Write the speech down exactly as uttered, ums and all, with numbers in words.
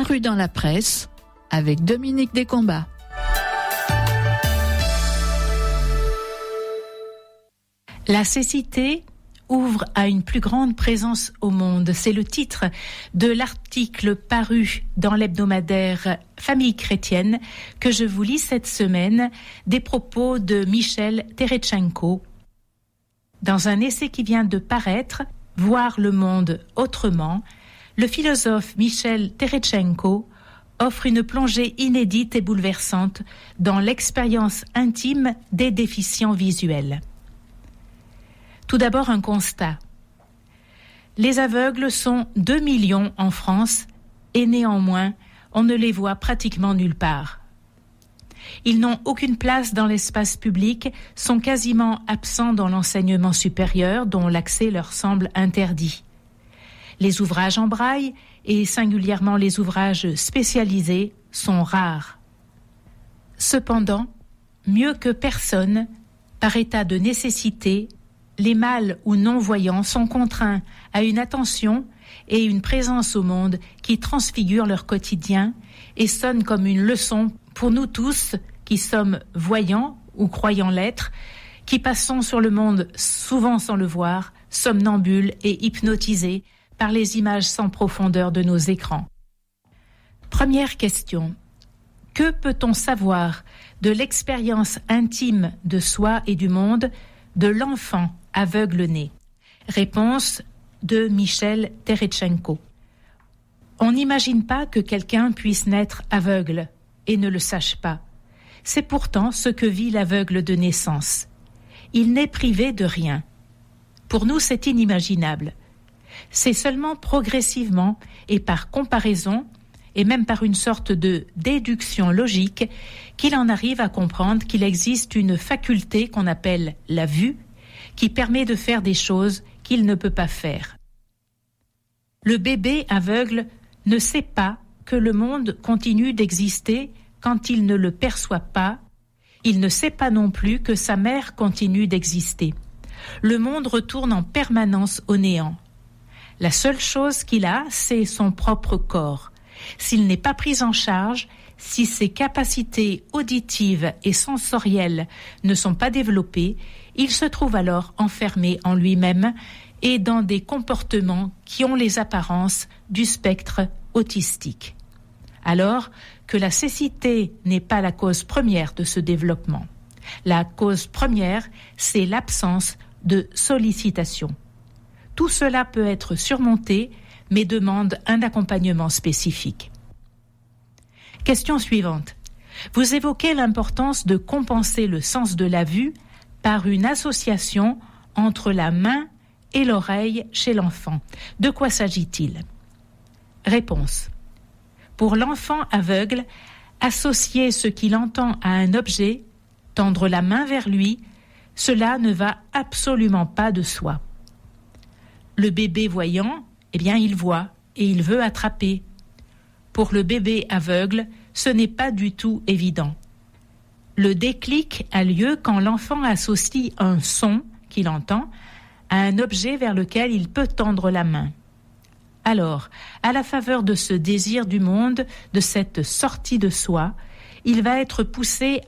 paru dans la presse avec Dominique Descombats. La cécité ouvre à une plus grande présence au monde. C'est le titre de l'article paru dans l'hebdomadaire Famille chrétienne que je vous lis cette semaine, des propos de Michel Terechenko. Dans un essai qui vient de paraître, Voir le monde autrement, le philosophe Michel Terechenko offre une plongée inédite et bouleversante dans l'expérience intime des déficients visuels. Tout d'abord, un constat. Les aveugles sont deux millions en France et néanmoins, on ne les voit pratiquement nulle part. Ils n'ont aucune place dans l'espace public, sont quasiment absents dans l'enseignement supérieur dont l'accès leur semble interdit. Les ouvrages en braille, et singulièrement les ouvrages spécialisés, sont rares. Cependant, mieux que personne, par état de nécessité, les mâles ou non-voyants sont contraints à une attention et une présence au monde qui transfigurent leur quotidien et sonnent comme une leçon pour nous tous qui sommes voyants ou croyant l'être, qui passons sur le monde souvent sans le voir, somnambules et hypnotisés par les images sans profondeur de nos écrans. Première question. Que peut-on savoir de l'expérience intime de soi et du monde de l'enfant aveugle-né? Réponse de Michel Terechenko. On n'imagine pas que quelqu'un puisse naître aveugle et ne le sache pas. C'est pourtant ce que vit l'aveugle de naissance. Il n'est privé de rien. Pour nous, c'est inimaginable. C'est seulement progressivement et par comparaison, et même par une sorte de déduction logique, qu'il en arrive à comprendre qu'il existe une faculté qu'on appelle la vue, qui permet de faire des choses qu'il ne peut pas faire. Le bébé aveugle ne sait pas que le monde continue d'exister quand il ne le perçoit pas. Il ne sait pas non plus que sa mère continue d'exister. Le monde retourne en permanence au néant. La seule chose qu'il a, c'est son propre corps. S'il n'est pas pris en charge, si ses capacités auditives et sensorielles ne sont pas développées, il se trouve alors enfermé en lui-même et dans des comportements qui ont les apparences du spectre autistique. Alors que la cécité n'est pas la cause première de ce développement. La cause première, c'est l'absence de sollicitation. Tout cela peut être surmonté, mais demande un accompagnement spécifique. Question suivante. Vous évoquez l'importance de compenser le sens de la vue par une association entre la main et l'oreille chez l'enfant. De quoi s'agit-il? Réponse. Pour l'enfant aveugle, associer ce qu'il entend à un objet, tendre la main vers lui, cela ne va absolument pas de soi. Le bébé voyant, eh bien, il voit et il veut attraper. Pour le bébé aveugle, ce n'est pas du tout évident. Le déclic a lieu quand l'enfant associe un son qu'il entend à un objet vers lequel il peut tendre la main. Alors, à la faveur de ce désir du monde, de cette sortie de soi, il va être poussé